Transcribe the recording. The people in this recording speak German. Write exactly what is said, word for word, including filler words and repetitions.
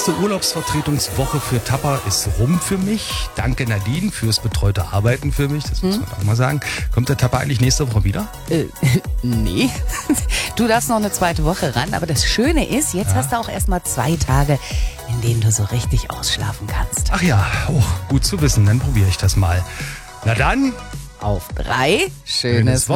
erste Urlaubsvertretungswoche für Tapper ist rum für mich. Danke Nadine fürs betreute Arbeiten für mich. Das muss man auch mal sagen. Kommt der Tapper eigentlich nächste Woche wieder? Äh, nee. Du darfst noch eine zweite Woche ran, aber das Schöne ist, jetzt Ja. hast du auch erstmal zwei Tage, in denen du so richtig ausschlafen kannst. Ach ja, oh, gut zu wissen. Dann probiere ich das mal. Na dann. Auf drei. Schönes Schönes